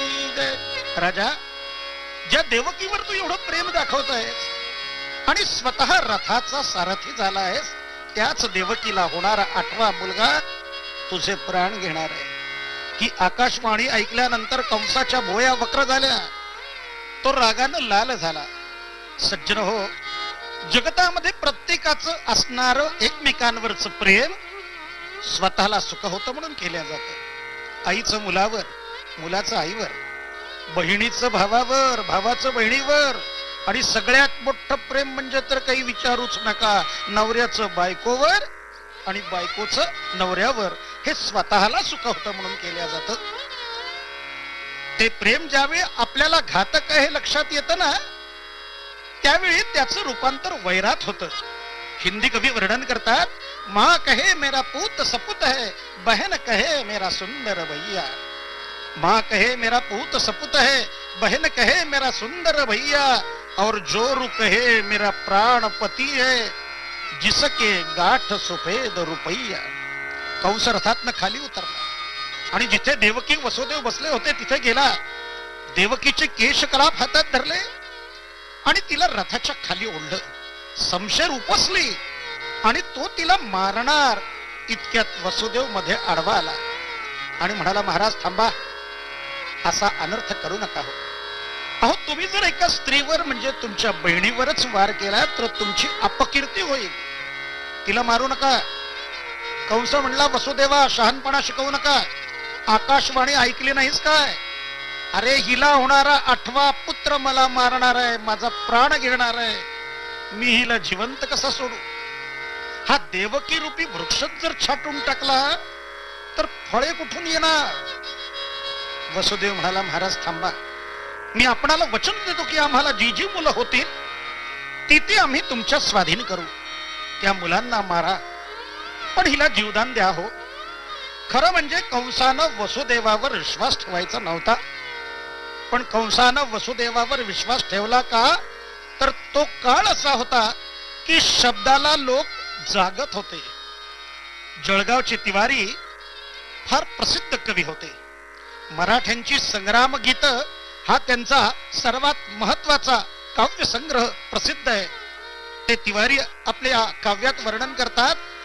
जय. राजा, ज्या देवकीवर तू एवढं प्रेम दाखवत आहेस आणि स्वतः रथाचा सारथी झाला आहेस, त्याच देवकीला होणारा 8वा मुलगा तुझे प्राण घेणार आहे. ही आकाशवाणी ऐकल्यानंतर कंसाच्या भोया वक्र झाल्या. तो रागानं लाल झाला. सज्जन हो, जगतामध्ये प्रत्येकाचं असणारं एकमेकांवरच प्रेम स्वतःला सुख होतं म्हणून केल्या जातं. आईचं मुलावर, मुलाचं आईवर, बहिणीचं भावावर, भावाचं बहिणीवर, आणि सगळ्यात मोठं प्रेम म्हणजे तर काही विचारूच नका, नवऱ्याचं बायकोवर आणि बायकोचं नवऱ्यावर. हे स्वतःला सुख होतं म्हणून केल्या जातं. ते प्रेम ज्यावेळी आपल्याला घातक आहे लक्षात येतं ना, त्यावेळी त्याचं रूपांतर वैरात होतं. हिंदी कवी वर्णन करतात, माँ कहे मेरा पूत सपूत है, बहन कहे मेरा सुंदर भैया. माँ कहे मेरा पूत सपूत है, बहन कहे मेरा सुंदर भैया, और जोरू कहे मेरा प्राण पति है, जिसके गाठ सुफेद रुपैया. कंस रथातनं खाली उतरला आणि जिथे देवकी वसुदेव बसले होते तिथे गेला. देवकीचे केश कलाप हातात धरले आणि तिला रथाच्या खाली ओढलं. शमशेर उपसली आणि तो तिला मारणार इतक्यात वसुदेव मध्ये आडवा आला आणि म्हणाला, महाराज थांबा, असा अनर्थ करू नका. हो अहो, तुम्ही जर एका स्त्रीवर म्हणजे तुमच्या बहिणीवरच वार केला तर तुमची अपकीर्ती होईल. तिला मारू नका. कंस म्हणला, वसुदेवा शहाणपणा शिकवू नका. आकाशवाणी ऐकली नाहीस काय? अरे, हिला होणारा 8वा पुत्र मला मारणार आहे, माझा प्राण घेणार आहे. मी हिला जिवंत कसा सोडू? हा देवकी रूपी वृक्षच जर छाटून टाकला तर फळे कुठून येणार? वसुदेव म्हणाला, महाराज थांबा, मी आपणाला वचन देतो की आम्हाला जी जी मुलं होतील ती ती आम्ही तुमच्या स्वाधीन करू. त्या मुलांना मारा, पण हिला जीवदान द्या. हो, खरं म्हणजे कंसानं वसुदेवावर विश्वास ठेवायचा नव्हता, पण कंसानं वसुदेवावर विश्वास ठेवला का? तर तो काळ असा होता की शब्दाला लोक जागत होते. जळगावचे तिवारी फार प्रसिद्ध कवी होते. मराठ्यांची संग्राम गीत हा त्यांचा सर्वात महत्वाचा काव्य संग्रह प्रसिद्ध आहे. ते तिवारी आपल्या काव्यात वर्णन करतात,